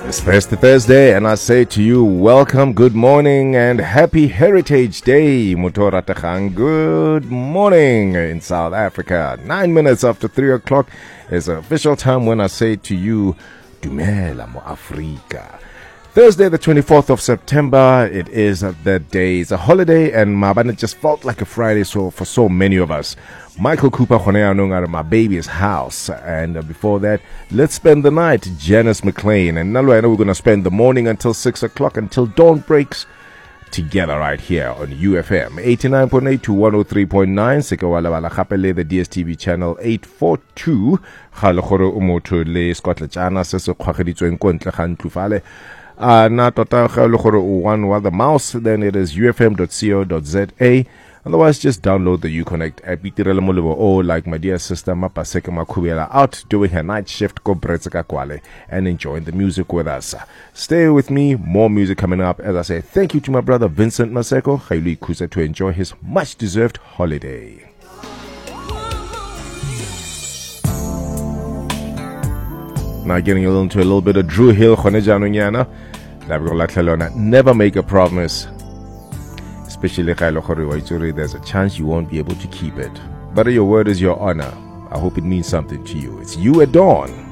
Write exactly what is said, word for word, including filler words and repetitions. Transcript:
It's Thursday, Thursday, and I say to you, welcome, good morning, and happy Heritage Day, Mutora Takhan. Good morning in South Africa. Nine minutes after three o'clock is the official time when I say to you, Dumela mo Afrika. Thursday, the twenty-fourth of September, it is that day. It's a holiday, and Mabane just felt like a Friday so for so many of us. Michael Cooper, out of My Baby's House. And uh, before that, Let's Spend the Night, Janice McLean. And now I know we're going to spend the morning until six o'clock, until dawn breaks, together right here on U F M eighty-nine point eight to one oh three point nine. Sekawala wala khapele the D S T V channel eight forty-two. Khalogoro umoto le Scotland Chana se se khwageditsweng ko ntle ga ntlufale. Uh, na tota ga le gore o one wa the mouse, then it is u f m dot co dot z a. Otherwise, just download the Uconnect app. Itirele molebo oh, like my dear sister Mapaseke Makubela out doing her night shift ko Bretseka Kwale and enjoying the music with us. Stay with me, more music coming up. As I say, thank you to my brother Vincent Maseko Khayuli Kusa to enjoy his much deserved holiday. Now getting into a little bit of Drew Hill, never make a promise, especially there's a chance you won't be able to keep it. But your word is your honor. I hope it means something to you. It's you at dawn.